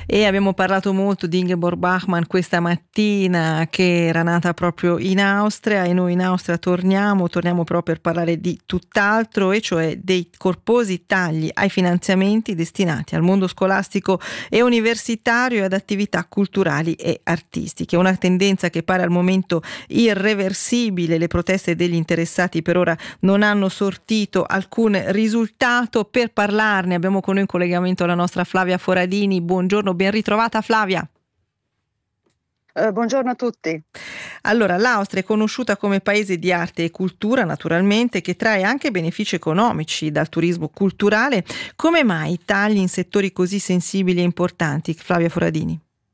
E abbiamo parlato molto di Ingeborg Bachmann questa mattina, che era nata proprio in Austria, e noi in Austria torniamo però per parlare di tutt'altro, e cioè dei corposi tagli ai finanziamenti destinati al mondo scolastico e universitario e ad attività culturali e artistiche. Una tendenza che pare al momento irreversibile. Le proteste degli interessati per ora non hanno sortito alcun risultato. Per parlarne abbiamo con noi in collegamento la nostra Flavia Foradini. Buongiorno, ben ritrovata Flavia. Buongiorno a tutti. Allora, l'Austria è conosciuta come paese di arte e cultura, naturalmente, che trae anche benefici economici dal turismo culturale. Come mai tagli in settori così sensibili e importanti, Flavia Foradini?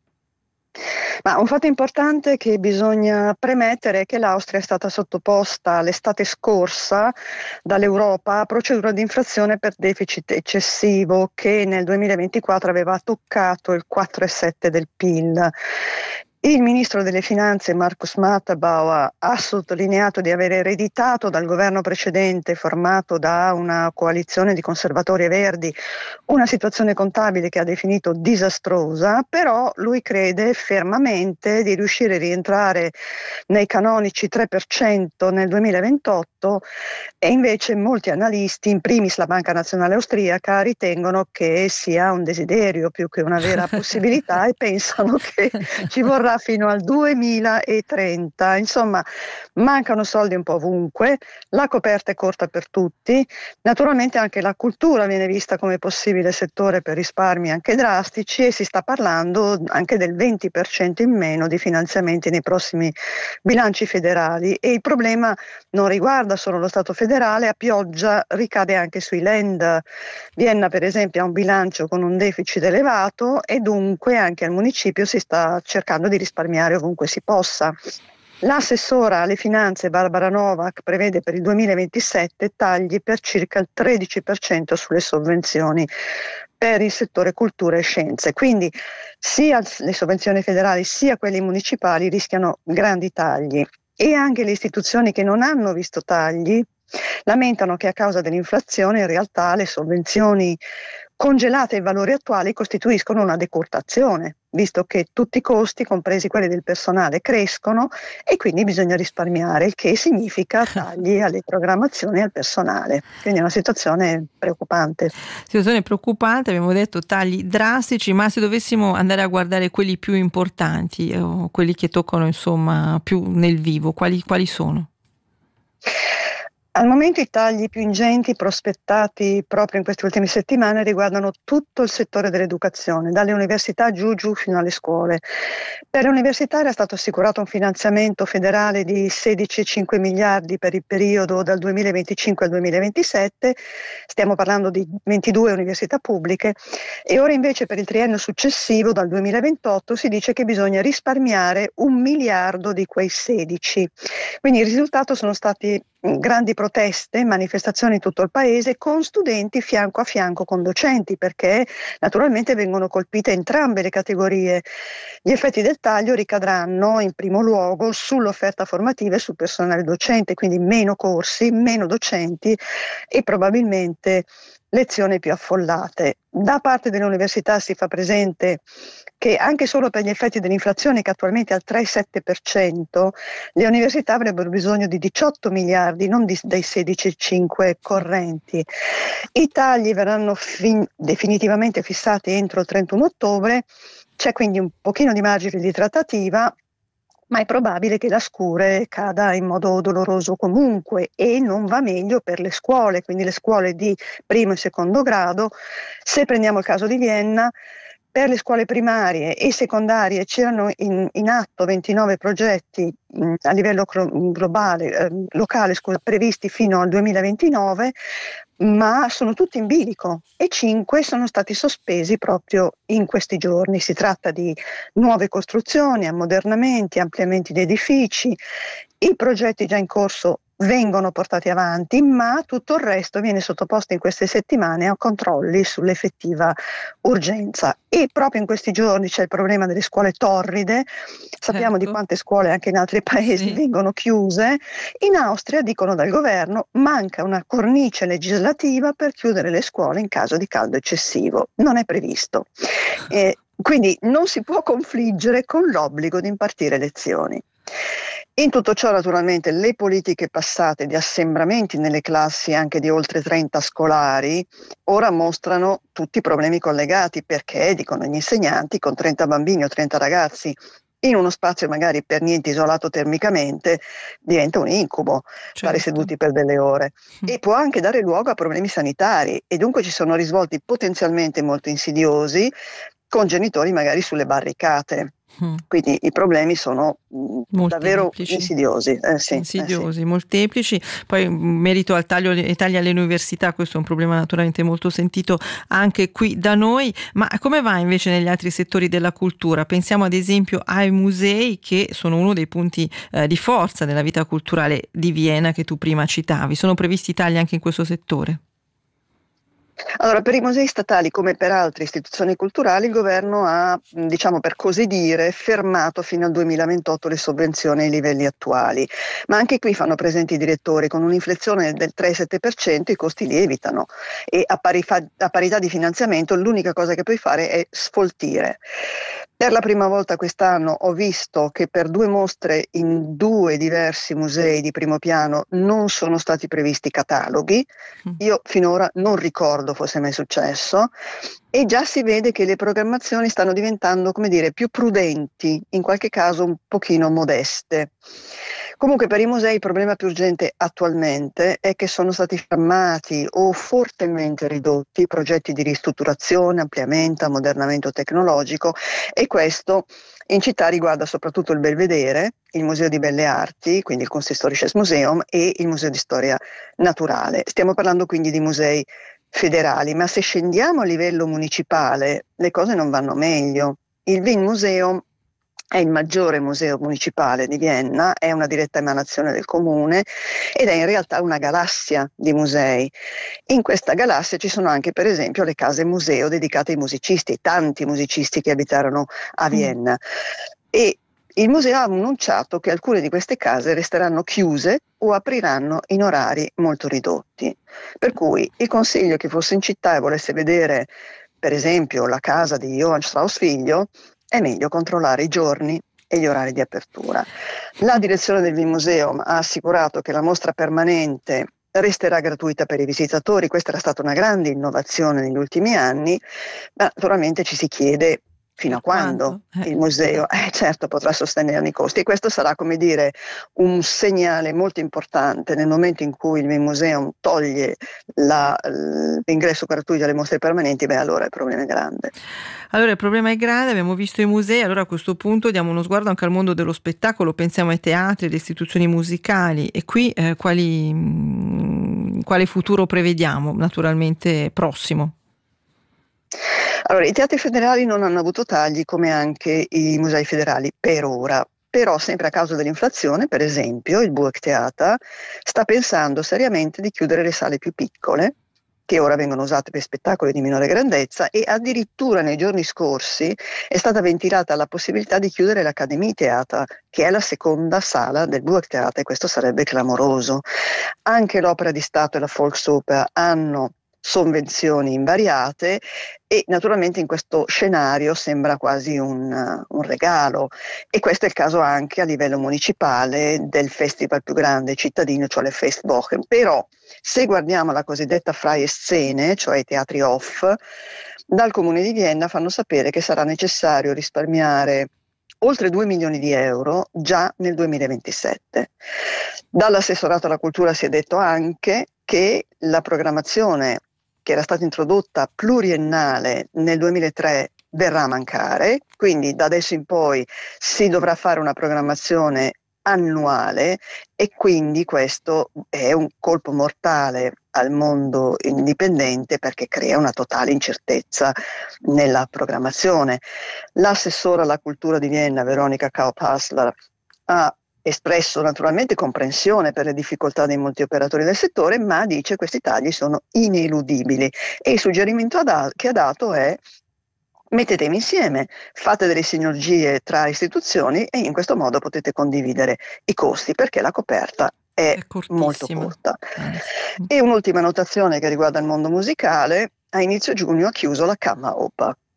Ma un fatto importante che bisogna premettere è che l'Austria è stata sottoposta l'estate scorsa dall'Europa a procedura di infrazione per deficit eccessivo, che nel 2024 aveva toccato il 4,7 del PIL. Il ministro delle Finanze Markus Matterbauer ha sottolineato di aver ereditato dal governo precedente, formato da una coalizione di conservatori e verdi, una situazione contabile che ha definito disastrosa, però lui crede fermamente di riuscire a rientrare nei canonici 3% nel 2028, e invece molti analisti, in primis la Banca Nazionale Austriaca, ritengono che sia un desiderio più che una vera possibilità e pensano che ci vorrà fino al 2030. Insomma, mancano soldi un po' ovunque, la coperta è corta per tutti. Naturalmente anche la cultura viene vista come possibile settore per risparmi anche drastici, e si sta parlando anche del 20% in meno di finanziamenti nei prossimi bilanci federali. E il problema non riguarda solo lo Stato federale, a pioggia ricade anche sui Länder. Vienna, per esempio, ha un bilancio con un deficit elevato, e dunque anche al municipio si sta cercando di risparmiare ovunque si possa. L'assessora alle finanze Barbara Novak prevede per il 2027 tagli per circa il 13% sulle sovvenzioni per il settore cultura e scienze. Quindi sia le sovvenzioni federali sia quelle municipali rischiano grandi tagli, e anche le istituzioni che non hanno visto tagli lamentano che a causa dell'inflazione in realtà le sovvenzioni congelate ai valori attuali costituiscono una decurtazione, visto che tutti i costi, compresi quelli del personale, crescono, e quindi bisogna risparmiare, il che significa tagli alle programmazioni e al personale. Quindi è una situazione preoccupante. Situazione preoccupante, abbiamo detto tagli drastici, ma se dovessimo andare a guardare quelli più importanti, o quelli che toccano insomma più nel vivo, quali sono? Al momento i tagli più ingenti prospettati proprio in queste ultime settimane riguardano tutto il settore dell'educazione, dalle università giù fino alle scuole. Per le università era stato assicurato un finanziamento federale di 16,5 miliardi per il periodo dal 2025 al 2027, stiamo parlando di 22 università pubbliche, e ora invece per il triennio successivo, dal 2028, si dice che bisogna risparmiare 1 miliardo di quei 16. Quindi il risultato sono stati grandi proteste, manifestazioni in tutto il paese, con studenti fianco a fianco con docenti, perché naturalmente vengono colpite entrambe le categorie. Gli effetti del taglio ricadranno in primo luogo sull'offerta formativa e sul personale docente, quindi meno corsi, meno docenti e probabilmente lezioni più affollate. Da parte dell'università si fa presente che anche solo per gli effetti dell'inflazione, che attualmente è al 3,7%, le università avrebbero bisogno di 18 miliardi, non dei 16,5 correnti. I tagli verranno definitivamente fissati entro il 31 ottobre, c'è quindi un pochino di margine di trattativa, ma è probabile che la scure cada in modo doloroso comunque, e non va meglio per le scuole, quindi le scuole di primo e secondo grado. Se prendiamo il caso di Vienna, per le scuole primarie e secondarie c'erano in atto 29 progetti a livello locale, previsti fino al 2029, ma sono tutti in bilico, e 5 sono stati sospesi proprio in questi giorni. Si tratta di nuove costruzioni, ammodernamenti, ampliamenti di edifici. I progetti già in corso vengono portati avanti, ma tutto il resto viene sottoposto in queste settimane a controlli sull'effettiva urgenza. E proprio in questi giorni c'è il problema delle scuole torride. Sappiamo di quante scuole anche in altri paesi vengono chiuse. In Austria, dicono dal governo, manca una cornice legislativa per chiudere le scuole in caso di caldo eccessivo. Non è previsto. Quindi non si può confliggere con l'obbligo di impartire lezioni. In tutto ciò, naturalmente, le politiche passate di assembramenti nelle classi anche di oltre 30 scolari ora mostrano tutti i problemi collegati, perché, dicono gli insegnanti, con 30 bambini o 30 ragazzi in uno spazio magari per niente isolato termicamente, diventa un incubo stare Certo. seduti per delle ore, e può anche dare luogo a problemi sanitari, e dunque ci sono risvolti potenzialmente molto insidiosi con genitori magari sulle barricate. Quindi i problemi sono davvero Molteplici. insidiosi. Sì. Insidiosi, molteplici. Poi merito ai tagli alle università, questo è un problema naturalmente molto sentito anche qui da noi, ma come va invece negli altri settori della cultura? Pensiamo ad esempio ai musei, che sono uno dei punti di forza della vita culturale di Vienna, che tu prima citavi. Sono previsti tagli anche in questo settore? Allora, per i musei statali, come per altre istituzioni culturali, il governo ha, diciamo per così dire, fermato fino al 2028 le sovvenzioni ai livelli attuali, ma anche qui fanno presente i direttori: con un'inflazione del 3,7% i costi lievitano, e a parità di finanziamento l'unica cosa che puoi fare è sfoltire. Per la prima volta quest'anno ho visto che per 2 mostre in 2 diversi musei di primo piano non sono stati previsti cataloghi. Io finora non ricordo fosse mai successo, e già si vede che le programmazioni stanno diventando, come dire, più prudenti, in qualche caso un pochino modeste. Comunque per i musei il problema più urgente attualmente è che sono stati fermati o fortemente ridotti progetti di ristrutturazione, ampliamento, ammodernamento tecnologico, e questo in città riguarda soprattutto il Belvedere, il Museo di Belle Arti, quindi il Kunsthistorisches Museum, e il Museo di Storia Naturale. Stiamo parlando quindi di musei federali, ma se scendiamo a livello municipale le cose non vanno meglio. Il Wien Museum è il maggiore museo municipale di Vienna, è una diretta emanazione del comune ed è in realtà una galassia di musei. In questa galassia ci sono anche, per esempio, le case museo dedicate ai musicisti, tanti musicisti che abitarono a Vienna. E il museo ha annunciato che alcune di queste case resteranno chiuse o apriranno in orari molto ridotti. Per cui il consiglio: chi fosse in città e volesse vedere, per esempio, la casa di Johann Strauss figlio, è meglio controllare i giorni e gli orari di apertura. La direzione del Wien Museum ha assicurato che la mostra permanente resterà gratuita per i visitatori. Questa era stata una grande innovazione negli ultimi anni, ma naturalmente ci si chiede fino a quando il museo certo potrà sostenerne i costi, e questo sarà, come dire, un segnale molto importante nel momento in cui il Museum toglie l'ingresso gratuito alle mostre permanenti. Allora il problema è grande. Allora il problema è grande, abbiamo visto i musei, allora a questo punto diamo uno sguardo anche al mondo dello spettacolo, pensiamo ai teatri, alle istituzioni musicali, e qui quale futuro prevediamo, naturalmente prossimo? Allora, i teatri federali non hanno avuto tagli, come anche i musei federali per ora. Però, sempre a causa dell'inflazione, per esempio, il Burgtheater sta pensando seriamente di chiudere le sale più piccole, che ora vengono usate per spettacoli di minore grandezza, e addirittura nei giorni scorsi è stata ventilata la possibilità di chiudere l'Akademie Theater, che è la seconda sala del Burgtheater, e questo sarebbe clamoroso. Anche l'Opera di Stato e la Volksoper hanno sovvenzioni invariate, e naturalmente in questo scenario sembra quasi un regalo, e questo è il caso anche a livello municipale del festival più grande cittadino, cioè le Festwochen. Però se guardiamo la cosiddetta Freie Szene, cioè i teatri off, dal Comune di Vienna fanno sapere che sarà necessario risparmiare oltre 2 milioni di euro già nel 2027. Dall'assessorato alla cultura si è detto anche che la programmazione, che era stata introdotta pluriennale nel 2003, verrà a mancare, quindi da adesso in poi si dovrà fare una programmazione annuale, e quindi questo è un colpo mortale al mondo indipendente, perché crea una totale incertezza nella programmazione. L'assessora alla cultura di Vienna, Veronika Kaup-Hassler, ha espresso naturalmente comprensione per le difficoltà di molti operatori del settore, ma dice che questi tagli sono ineludibili, e il suggerimento che ha dato è: mettetevi insieme, fate delle sinergie tra istituzioni, e in questo modo potete condividere i costi, perché la coperta è molto corta. E un'ultima notazione che riguarda il mondo musicale: a inizio giugno ha chiuso la Kammeroper,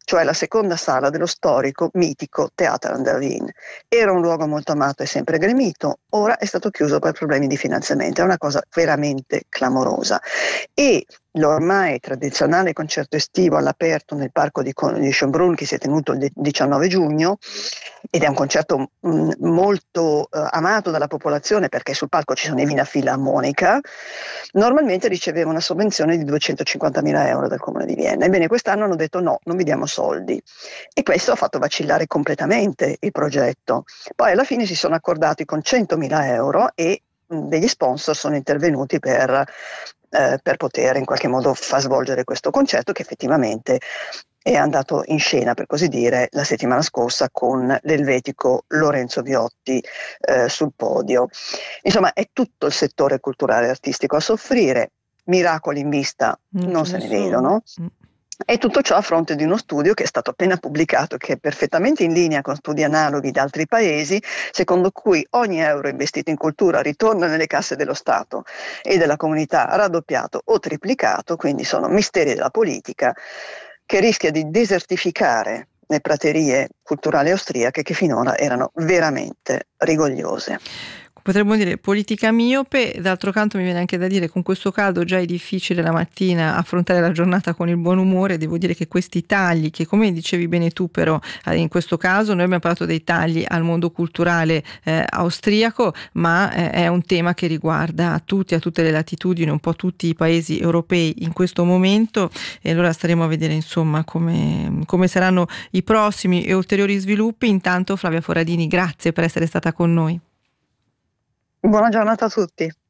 cioè la seconda sala dello storico, mitico Theater an der Wien. Era un luogo molto amato e sempre gremito, ora è stato chiuso per problemi di finanziamento, è una cosa veramente clamorosa. E l'ormai tradizionale concerto estivo all'aperto nel parco di Schönbrunn, che si è tenuto il 19 giugno, ed è un concerto molto amato dalla popolazione, perché sul palco ci sono i Wiener Philharmoniker, normalmente riceveva una sovvenzione di 250.000 euro dal Comune di Vienna. Ebbene, quest'anno hanno detto no, non vi diamo soldi, e questo ha fatto vacillare completamente il progetto. Poi alla fine si sono accordati con 100.000 euro e degli sponsor sono intervenuti per poter in qualche modo far svolgere questo concerto, che effettivamente è andato in scena, per così dire, la settimana scorsa con l'elvetico Lorenzo Viotti sul podio. Insomma, è tutto il settore culturale e artistico a soffrire, miracoli in vista non se ne vedono. E tutto ciò a fronte di uno studio che è stato appena pubblicato, che è perfettamente in linea con studi analoghi di altri paesi, secondo cui ogni euro investito in cultura ritorna nelle casse dello Stato e della comunità raddoppiato o triplicato, quindi sono misteri della politica, che rischia di desertificare le praterie culturali austriache, che finora erano veramente rigogliose. Potremmo dire politica miope. D'altro canto mi viene anche da dire, con questo caldo già è difficile la mattina affrontare la giornata con il buon umore. Devo dire che questi tagli, che come dicevi bene tu, però in questo caso noi abbiamo parlato dei tagli al mondo culturale austriaco, ma è un tema che riguarda tutti, a tutte le latitudini, un po' tutti i paesi europei in questo momento, e allora staremo a vedere insomma come saranno i prossimi e ulteriori sviluppi. Intanto, Flavia Foradini, grazie per essere stata con noi. Buona giornata a tutti.